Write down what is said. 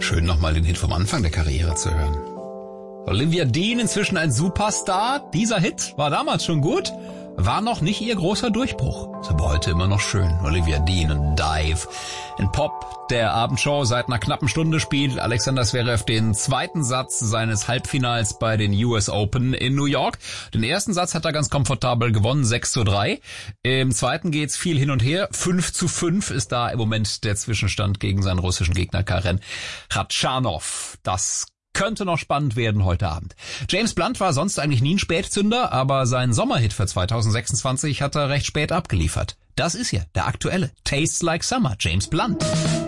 schön, nochmal den Hit vom Anfang der Karriere zu hören. Olivia Dean, inzwischen ein Superstar. Dieser Hit war damals schon gut, war noch nicht ihr großer Durchbruch. Ist aber heute immer noch schön. Olivia Dean und Dive. In Pop der Abendshow seit einer knappen Stunde spielt Alexander Zverev den zweiten Satz seines Halbfinals bei den US Open in New York. Den ersten Satz hat er ganz komfortabel gewonnen, 6:3. Im zweiten geht's viel hin und her. 5:5 ist da im Moment der Zwischenstand gegen seinen russischen Gegner Karen Khachanov. Das könnte noch spannend werden heute Abend. James Blunt war sonst eigentlich nie ein Spätzünder, aber seinen Sommerhit für 2026 hat er recht spät abgeliefert. Das ist hier der aktuelle Tastes Like Summer, James Blunt.